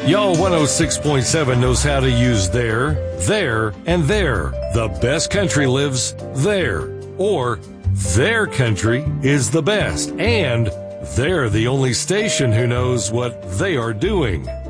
Y'all 106.7 knows how to use there, and there. The best country lives there. Or their country is the best. And they're the only station who knows what they are doing.